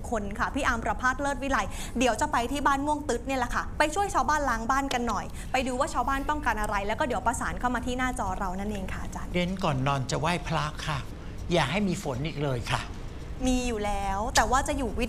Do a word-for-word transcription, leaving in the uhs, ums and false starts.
คนค่ะพี่อาร์มประภาสเลิศวิไลเดี๋ยวจะไปที่บ้านม่วงตึ๊ดเนี่ยแหละค่ะไปช่วยชาวบ้านล้างบ้านกันหน่อยไปดูว่าชาวบ้านต้องการอะไรแล้วก็เดี๋ยวประสานเข้ามาที่หน้าจอเรานั่นเองค่ะอาจารย์เน้นก่อนนอนจะไหว้พระค่ะอย่าให้มีฝนอีกเลยค่ะมีอยู่แล้วแต่ว่าจะอยู่วิ